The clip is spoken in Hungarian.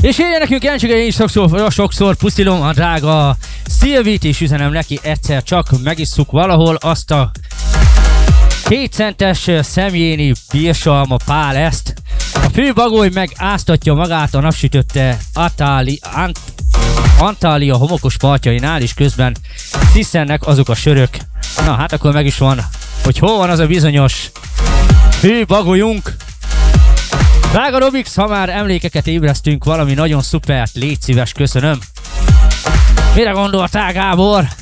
És írja nekünk Jancsika, én is sokszor puszilom a drága Szilvit, és üzenem neki, egyszer csak megisszuk valahol azt a 2 centes szemjéni bírsalma Pál ezt. A főbagoly meg áztatja magát a napsütötte Antália homokos partjainál, és közben sziszennek azok a sörök. Na hát akkor meg is van, hogy hol van az a bizonyos főbagolyunk. Drága Robix, ha már emlékeket ébresztünk, valami nagyon szupert, légy szíves, köszönöm. Mire gondoltál, Gábor?